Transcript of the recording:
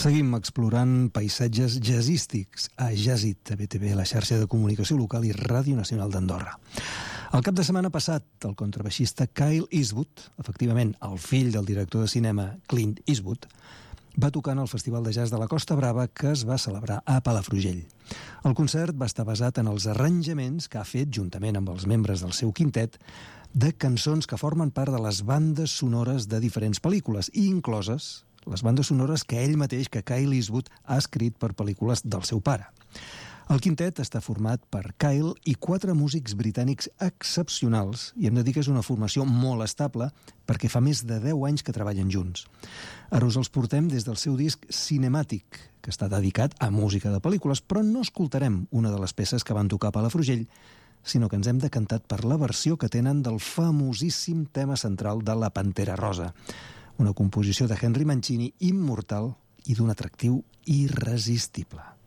Seguim explorant paisatges jazzístics a Jazzit, a BTV, la xarxa de comunicació local i Ràdio Nacional d'Andorra. El cap de setmana passat, el contrabaixista Kyle Eastwood, efectivament el fill del director de cinema Clint Eastwood, va tocar en el Festival de Jazz de la Costa Brava que es va celebrar a Palafrugell. El concert va estar basat en els arranjaments que ha fet, juntament amb els membres del seu quintet, de cançons que formen part de les bandes sonores de diferents pel·lícules, i incloses les bandes sonores que ell mateix, que Kyle Eastwood, ha escrit per pel·lícules del seu pare. El quintet està format per Kyle i 4 músics britànics excepcionals, i hem de dir que és una formació molt estable perquè fa més de 10 anys que treballen junts. Ara us els portem des del seu disc Cinematic, que està dedicat a música de pel·lícules, però no escoltarem una de les peces que van tocar a Palafrugell, sinó que ens hem decantat per la versió que tenen del famosíssim tema central de La Pantera Rosa, una composició de Henry Mancini immortal i d'un atractiu irresistible.